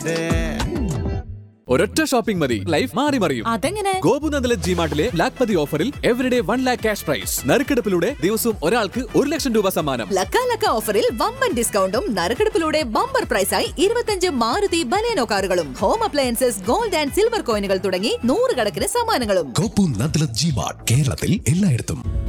ഒരൊറ്റ ഷോപ്പിംഗ് മതി, ലൈഫ് മാറി മറിയും. അതെങ്ങനെ? ഗോപുനന്ദലത് ജിമാർട്ടിലെ ലാഖ്പതി ഓഫറിൽ എവരിഡേ 1 lakh ക്യാഷ് പ്രൈസ്. നറുക്കെടുപ്പിലൂടെ ദിവസവും ഒരാൾക്ക് 1 ലക്ഷം രൂപ സമ്മാനം. ലക്ക ഓഫറിൽ വമ്പൻ ഡിസ്കൗണ്ടും നറുക്കെടുപ്പിലൂടെ ബമ്പർ പ്രൈസായി 25 മാരുതി ബലേനോ കാറുകളും home appliances, gold and silver കോയിനുകൾ തുടങ്ങി 100 കണക്കിന് സമ്മാനങ്ങളും. ഗോപുനന്ദലത് ജിമാർട്ട്, കേരളത്തിൽ എല്ലായിടത്തും.